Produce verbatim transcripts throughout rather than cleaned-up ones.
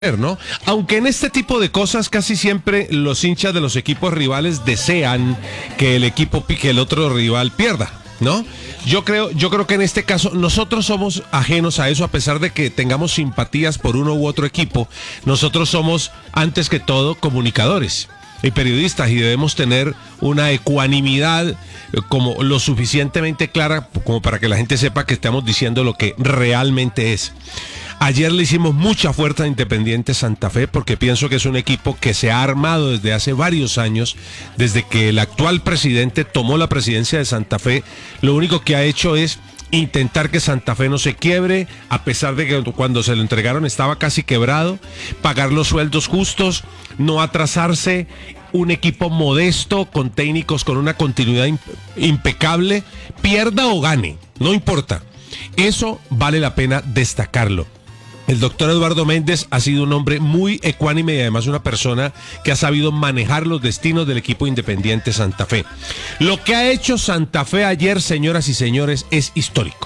¿no? Aunque en este tipo de cosas casi siempre los hinchas de los equipos rivales desean que el equipo que el otro rival pierda, ¿no? Yo creo, yo creo que en este caso nosotros somos ajenos a eso, a pesar de que tengamos simpatías por uno u otro equipo. Nosotros somos antes que todo comunicadores y periodistas y debemos tener una ecuanimidad como lo suficientemente clara como para que la gente sepa que estamos diciendo lo que realmente es. Ayer le hicimos mucha fuerza a Independiente Santa Fe porque pienso que es un equipo que se ha armado desde hace varios años, desde que el actual presidente tomó la presidencia de Santa Fe. Lo único que ha hecho es intentar que Santa Fe no se quiebre, a pesar de que cuando se lo entregaron estaba casi quebrado, pagar los sueldos justos, no atrasarse, un equipo modesto, con técnicos con una continuidad impecable, pierda o gane, no importa. Eso vale la pena destacarlo. El doctor Eduardo Méndez ha sido un hombre muy ecuánime y además una persona que ha sabido manejar los destinos del equipo Independiente Santa Fe. Lo que ha hecho Santa Fe ayer, señoras y señores, es histórico.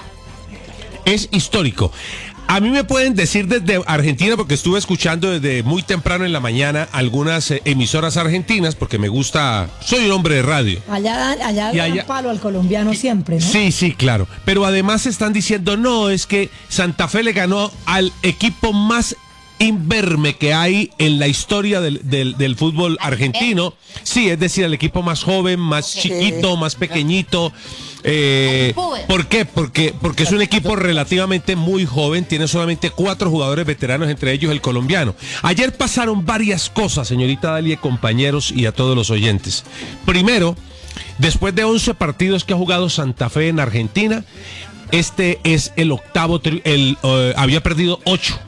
Es histórico. A mí me pueden decir desde Argentina, porque estuve escuchando desde muy temprano en la mañana algunas eh, emisoras argentinas, porque me gusta, soy un hombre de radio. Allá, allá dan allá, palo al colombiano siempre, ¿no? Sí, sí, claro. Pero además están diciendo, no, es que Santa Fe le ganó al equipo más imberme que hay en la historia del, del, del fútbol argentino. Sí, es decir, el equipo más joven, más chiquito, más pequeñito. Eh, ¿Por qué? Porque, porque es un equipo relativamente muy joven, tiene solamente cuatro jugadores veteranos, entre ellos el colombiano. Ayer pasaron varias cosas, señorita Dalia, compañeros y a todos los oyentes. Primero, después de once partidos que ha jugado Santa Fe en Argentina, este es el octavo, tri- el, uh, había perdido ocho.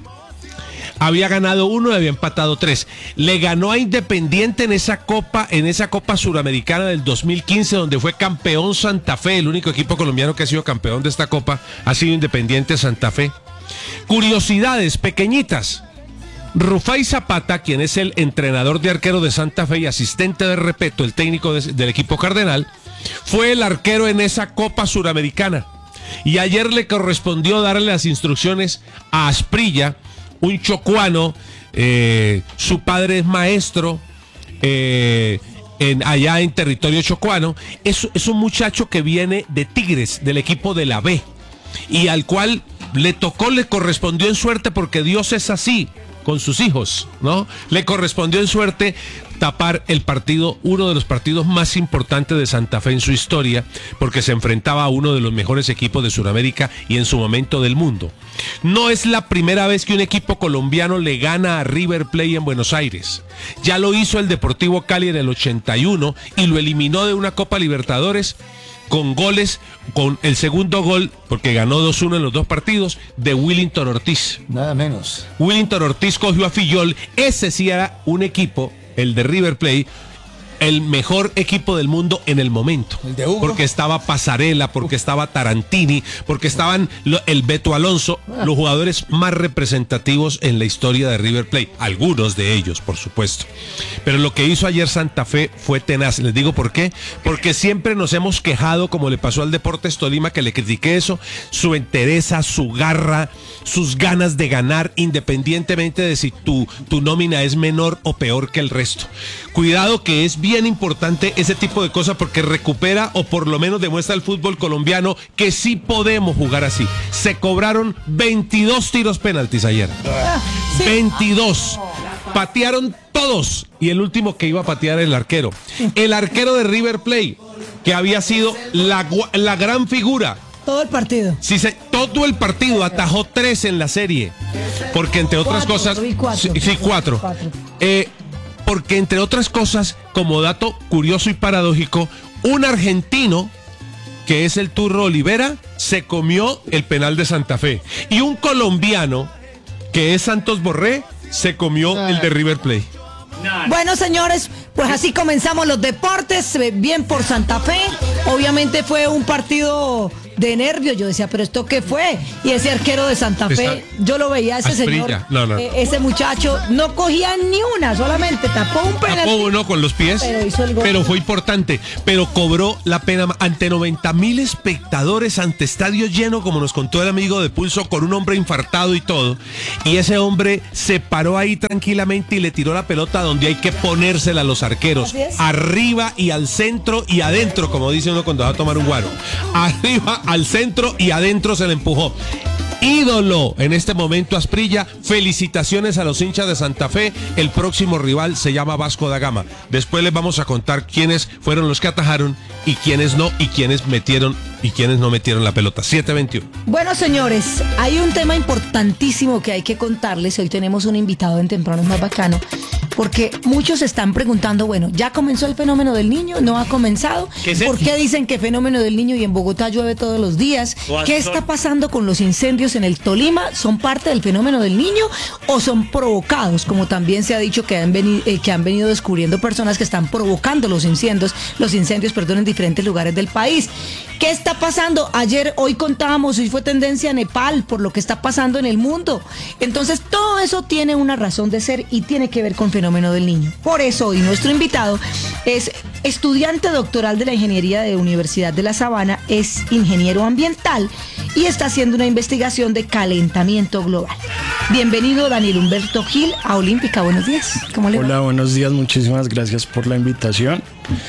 Había ganado uno y había empatado tres. Le ganó a Independiente en esa copa, en esa Copa Suramericana del dos mil quince, donde fue campeón Santa Fe. El único equipo colombiano que ha sido campeón de esta copa ha sido Independiente Santa Fe. Curiosidades pequeñitas. Rufai Zapata, quien es el entrenador de arquero de Santa Fe y asistente de Repeto, el técnico de, del equipo cardenal, fue el arquero en esa Copa Suramericana. Y ayer le correspondió darle las instrucciones a Asprilla, un chocuano, eh, su padre es maestro eh, en, allá en territorio chocuano. Es, es un muchacho que viene de Tigres, del equipo de la B, y al cual le tocó, le correspondió en suerte, porque Dios es así con sus hijos, ¿no? Le correspondió en suerte tapar el partido, uno de los partidos más importantes de Santa Fe en su historia, porque se enfrentaba a uno de los mejores equipos de Sudamérica y en su momento del mundo. No es la primera vez que un equipo colombiano le gana a River Plate en Buenos Aires. Ya lo hizo el Deportivo Cali en el ochenta y uno y lo eliminó de una Copa Libertadores con goles, con el segundo gol, porque ganó dos uno en los dos partidos, de Willington Ortiz. Nada menos. Willington Ortiz cogió a Fillol. Ese sí era un equipo, el de River Plate, el mejor equipo del mundo en el momento. El de Hugo. Porque estaba Pasarela, porque estaba Tarantini, porque estaban lo, el Beto Alonso, ah. los jugadores más representativos en la historia de River Plate. Algunos de ellos, por supuesto. Pero lo que hizo ayer Santa Fe fue tenaz. Les digo por qué. Porque siempre nos hemos quejado, como le pasó al Deportes Tolima, que le critiqué eso, su entereza, su garra, sus ganas de ganar, independientemente de si tu, tu nómina es menor o peor que el resto. Cuidado, que es bien importante ese tipo de cosas, porque recupera, o por lo menos demuestra al fútbol colombiano que sí podemos jugar así. Se cobraron veintidós tiros penaltis ayer. Sí. veintidós. Patearon todos. Y el último que iba a patear el arquero. El arquero de River Plate, que había sido la, la gran figura. Todo el partido. Sí, se, todo el partido, atajó tres en la serie. Porque entre otras cuatro, cosas... Cuatro. Sí, sí, cuatro. cuatro. Eh... Porque entre otras cosas, como dato curioso y paradójico, un argentino, que es el Turro Olivera, se comió el penal de Santa Fe. Y un colombiano, que es Santos Borré, se comió el de River Plate. Bueno, señores, pues así comenzamos los deportes, bien por Santa Fe. Obviamente fue un partido de nervios. Yo decía, ¿pero esto qué fue? Y ese arquero de Santa Fe, Está... yo lo veía, ese Asprilla. señor, no, no. Eh, ese muchacho, no cogía ni una, solamente tapó un penalti. Tapó uno con los pies, pero, hizo el gol. Pero fue importante, pero cobró la pena ante noventa mil espectadores, ante estadio lleno, como nos contó el amigo de Pulso, con un hombre infartado y todo. Y ese hombre se paró ahí tranquilamente y le tiró la pelota donde hay que ponérsela a los arqueros. Arriba y al centro y adentro, como dice uno cuando va a tomar un guaro. Arriba, al centro y adentro se le empujó. Ídolo en este momento Asprilla. Felicitaciones a los hinchas de Santa Fe. El próximo rival se llama Vasco da Gama. Después les vamos a contar quiénes fueron los que atajaron y quiénes no, y quiénes metieron y quiénes no metieron la pelota. siete veintiuno. Bueno, señores, hay un tema importantísimo que hay que contarles. Hoy tenemos un invitado en Temprano es Más Bacano, porque muchos están preguntando, bueno, ¿ya comenzó el fenómeno del niño? ¿No ha comenzado? ¿Qué es ¿Por qué dicen que fenómeno del niño y en Bogotá llueve todos los días? ¿Qué está pasando con los incendios en el Tolima? ¿Son parte del fenómeno del niño o son provocados? Como también se ha dicho que han venido, eh, que han venido descubriendo personas que están provocando los incendios, los incendios, perdón, en diferentes lugares del país. ¿Qué está pasando? Ayer, hoy contábamos, hoy fue tendencia a Nepal por lo que está pasando en el mundo. Entonces, todo eso tiene una razón de ser y tiene que ver con fenómeno del niño. Por eso, hoy nuestro invitado es estudiante doctoral de la Ingeniería de la Universidad de La Sabana, es ingeniero ambiental y está haciendo una investigación de calentamiento global. Bienvenido, Daniel Humberto Gil, a Olímpica. Buenos días. ¿Cómo le va? Hola, buenos días. Muchísimas gracias por la invitación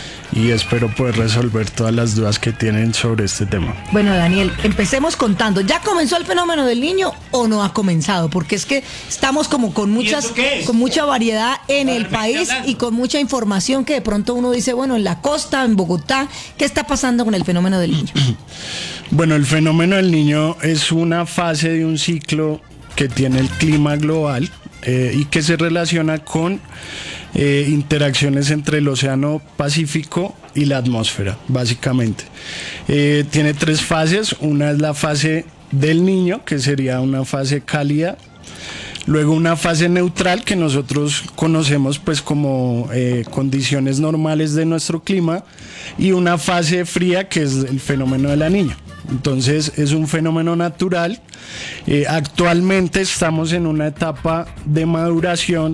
y espero poder resolver todas las dudas que tienen sobre este tema. Bueno, Daniel, empecemos contando. ¿Ya comenzó el fenómeno del niño o no ha comenzado? Porque es que estamos como con muchas, con mucha variedad en el país y con mucha información que de pronto uno dice, bueno, en la costa, en Bogotá, ¿qué está pasando con el fenómeno del niño? Bueno, el fenómeno del niño es una fase de un ciclo que tiene el clima global eh, y que se relaciona con Eh, interacciones entre el océano Pacífico y la atmósfera, básicamente. Eh, tiene tres fases. Una es la fase del niño, que sería una fase cálida. Luego una fase neutral, que nosotros conocemos pues como eh, condiciones normales de nuestro clima. Y una fase fría, que es el fenómeno de la niña. Entonces es un fenómeno natural. Eh, actualmente estamos en una etapa de maduración.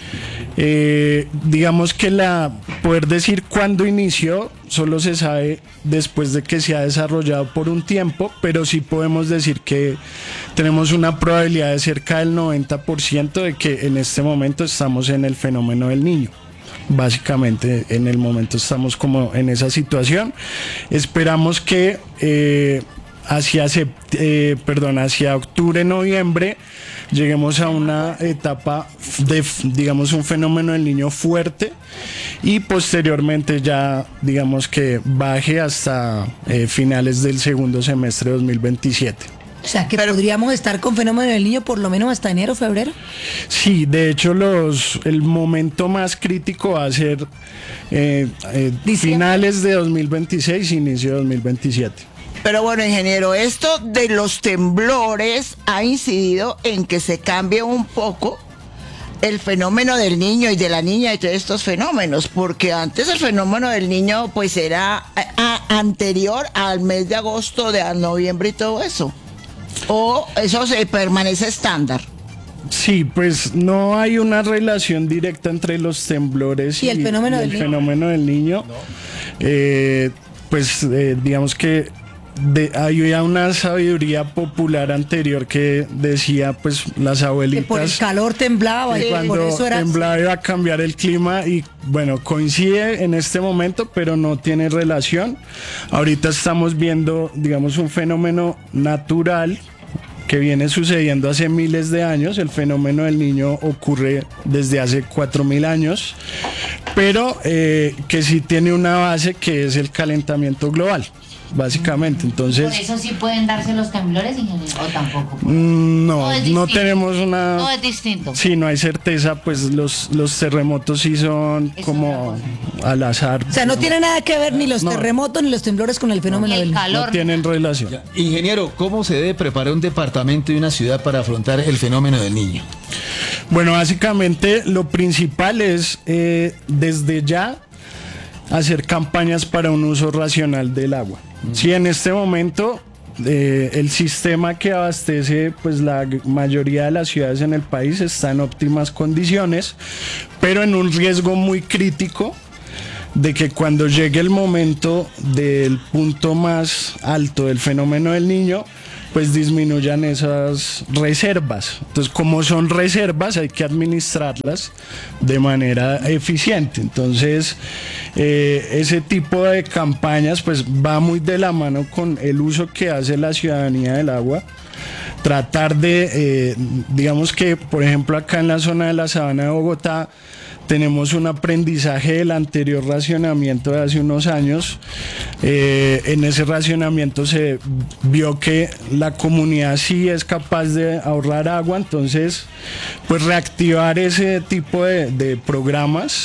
Eh, digamos que la poder decir cuándo inició solo se sabe después de que se ha desarrollado por un tiempo, pero sí podemos decir que tenemos una probabilidad de cerca del noventa por ciento de que en este momento estamos en el fenómeno del niño. Básicamente en el momento estamos como en esa situación. Esperamos que eh, hacia, eh, perdón, hacia octubre, noviembre lleguemos a una etapa de, digamos, un fenómeno del niño fuerte y posteriormente ya, digamos, que baje hasta eh, finales del segundo semestre de dos mil veintisiete. O sea, que Pero, podríamos estar con fenómeno del niño por lo menos hasta enero, febrero. Sí, de hecho los el momento más crítico va a ser eh, eh, finales de dos mil veintiséis, inicio de dos mil veintisiete. Pero bueno, ingeniero, esto de los temblores ha incidido en que se cambie un poco el fenómeno del niño y de la niña y todos estos fenómenos, porque antes el fenómeno del niño pues era a, a, anterior al mes de agosto, de a noviembre y todo eso. ¿O eso se permanece estándar? Sí, pues no hay una relación directa entre los temblores y, y el fenómeno, y del, del fenómeno del niño. No. Eh, pues eh, digamos que De, hay una sabiduría popular anterior que decía pues las abuelitas que por el calor temblaba y cuando por eso era temblaba iba a cambiar el clima y bueno, coincide en este momento pero no tiene relación. Ahorita estamos viendo digamos un fenómeno natural que viene sucediendo hace miles de años. El fenómeno del niño ocurre desde hace cuatro mil años, pero eh, que sí tiene una base que es el calentamiento global. Básicamente, entonces... ¿Por eso sí pueden darse los temblores, ingeniero, o tampoco? No, no tenemos una... No es distinto. Sí, no hay certeza, pues los, los terremotos sí son es como al azar. O sea, no, no tiene nada que ver ni los no. terremotos ni los temblores con el fenómeno el del calor. No tienen relación. Ya. Ingeniero, ¿cómo se debe preparar un departamento y una ciudad para afrontar el fenómeno del niño? Bueno, básicamente lo principal es eh, desde ya hacer campañas para un uso racional del agua. Si en este momento eh, el sistema que abastece pues la mayoría de las ciudades en el país está en óptimas condiciones, pero en un riesgo muy crítico de que cuando llegue el momento del punto más alto del fenómeno del Niño, pues disminuyan esas reservas. Entonces, como son reservas, hay que administrarlas de manera eficiente. Entonces, eh, ese tipo de campañas pues va muy de la mano con el uso que hace la ciudadanía del agua. Tratar de, eh, digamos que, por ejemplo, acá en la zona de la Sabana de Bogotá, tenemos un aprendizaje del anterior racionamiento de hace unos años. Eh, en ese racionamiento se vio que la comunidad sí es capaz de ahorrar agua, entonces pues reactivar ese tipo de, de programas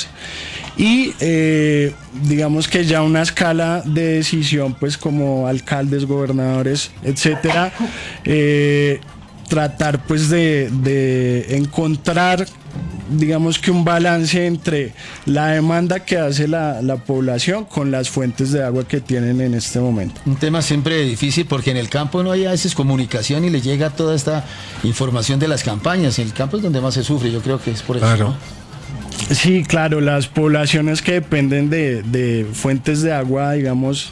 y eh, digamos que ya una escala de decisión pues como alcaldes, gobernadores, etcétera, eh, tratar pues de, de encontrar digamos que un balance entre la demanda que hace la, la población con las fuentes de agua que tienen en este momento. Un tema siempre difícil porque en el campo no hay a veces comunicación y le llega toda esta información de las campañas. En el campo es donde más se sufre, yo creo que es por eso. Claro. ¿no? Sí, claro, las poblaciones que dependen de, de fuentes de agua, digamos,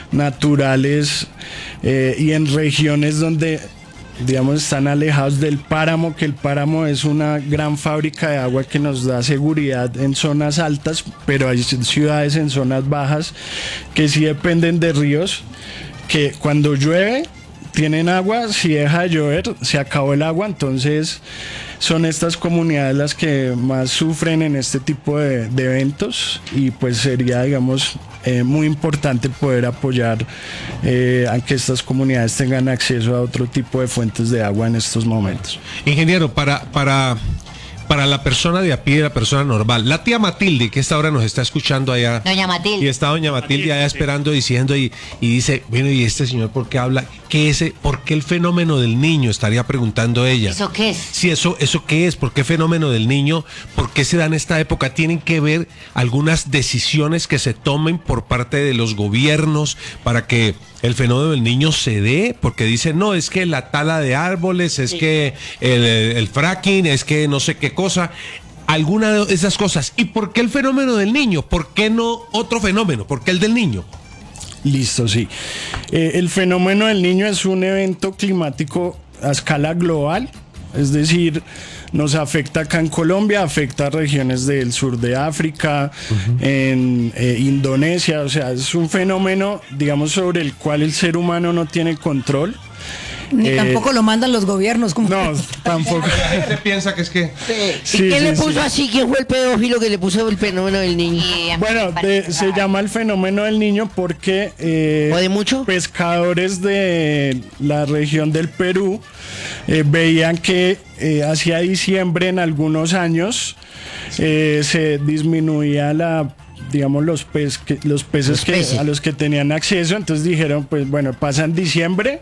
naturales eh, y en regiones donde digamos están alejados del páramo, que el páramo es una gran fábrica de agua que nos da seguridad en zonas altas, pero hay ciudades en zonas bajas que sí dependen de ríos, que cuando llueve tienen agua, si deja de llover se acabó el agua, entonces son estas comunidades las que más sufren en este tipo de, de eventos y pues sería digamos eh, muy importante poder apoyar eh, a que estas comunidades tengan acceso a otro tipo de fuentes de agua en estos momentos. Ingeniero, para, para, para la persona de a pie, la persona normal, la tía Matilde, que esta hora nos está escuchando allá. Doña Matilde. Y está doña Matilde allá esperando, diciendo, y, y dice, bueno, ¿y este señor por qué habla? ¿Qué ese, ¿Por qué el fenómeno del niño? Estaría preguntando ella. ¿Eso qué es? Sí, eso, eso qué es, ¿por qué fenómeno del niño? ¿Por qué se da en esta época? ¿Tienen que ver algunas decisiones que se tomen por parte de los gobiernos para que el fenómeno del niño se dé? Porque dicen, no, es que la tala de árboles, es sí. que el, el fracking, es que no sé qué cosa. Alguna de esas cosas. ¿Y por qué el fenómeno del niño? ¿Por qué no otro fenómeno? ¿Por qué el del niño? Listo, sí. Eh, el fenómeno del niño es un evento climático a escala global, es decir, nos afecta acá en Colombia, afecta a regiones del sur de África, uh-huh. en eh, Indonesia, o sea, es un fenómeno, digamos, sobre el cual el ser humano no tiene control. Ni eh, tampoco lo mandan los gobiernos. Como no, tampoco. La gente piensa que es que... Sí. ¿Y quién sí, le puso sí. así? ¿Quién fue el pedófilo que le puso el fenómeno del niño? Sí, bueno, de, se llama el fenómeno del niño porque eh, ¿Puede mucho? pescadores de la región del Perú eh, veían que eh, hacia diciembre en algunos años eh, se disminuía la digamos los, pez, que, los peces los que, a los que tenían acceso, entonces dijeron pues bueno, pasa en diciembre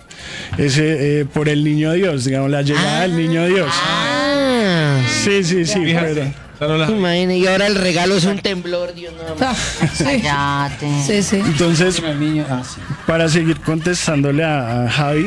ese, eh, por el niño Dios, digamos la llegada ah, del niño Dios. Ah, sí, sí, sí, pero, imagínate, y ahora el regalo es un temblor, Dios no. Cállate. Sí, sí. Entonces, para seguir contestándole a, a Javi,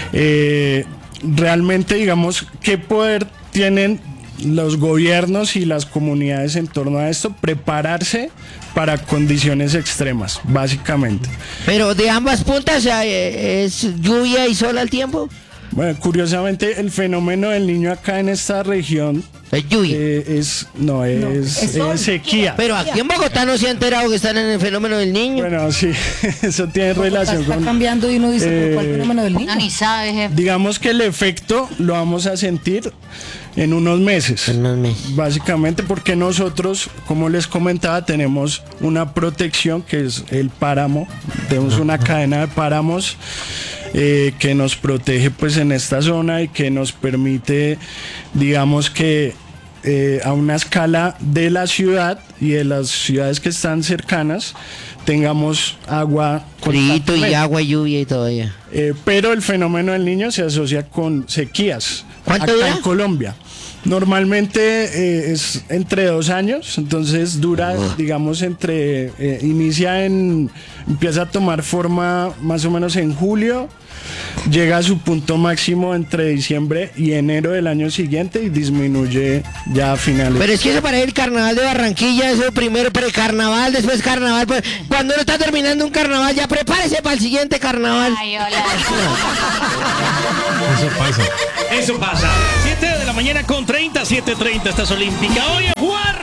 eh, realmente digamos, ¿qué poder tienen los gobiernos y las comunidades en torno a esto? Prepararse para condiciones extremas, básicamente. Pero de ambas puntas, o sea, ¿es lluvia y sol al tiempo? Bueno, curiosamente el fenómeno del niño acá en esta región es lluvia. Eh, es, no, es, no, es, es sequía. Pero aquí en Bogotá no se ha enterado que están en el fenómeno del niño. Bueno, sí, eso tiene Bogotá relación está con... cambiando y uno dice, eh, ¿cuál fenómeno del niño? No, ni sabe, jefe. Digamos que el efecto lo vamos a sentir en unos meses. En unos meses. Básicamente porque nosotros, como les comentaba, tenemos una protección que es el páramo. Tenemos una cadena de páramos eh, que nos protege pues en esta zona y que nos permite, digamos que eh, a una escala de la ciudad y de las ciudades que están cercanas, tengamos agua. Frito y agua y lluvia y todo ya. Eh, pero el fenómeno del niño se asocia con sequías. ¿Cuánto acá dura? en Colombia. Normalmente eh, es entre dos años, entonces dura, digamos, entre, eh, inicia en, empieza a tomar forma más o menos en julio, llega a su punto máximo entre diciembre y enero del año siguiente y disminuye ya a finales. Pero es que eso para el carnaval de Barranquilla, eso primero precarnaval, después carnaval, pues, cuando uno está terminando un carnaval, ya prepárese para el siguiente carnaval. Ay, hola. Eso pasa. Eso pasa. siete de la mañana con treinta, siete treinta, estás olímpica. Hoy es jueves.